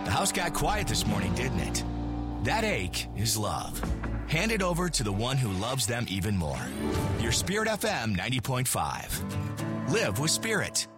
The house got quiet this morning, didn't it? That ache is love. Hand it over to the one who loves them even more. Your Spirit FM 90.5. Live with Spirit.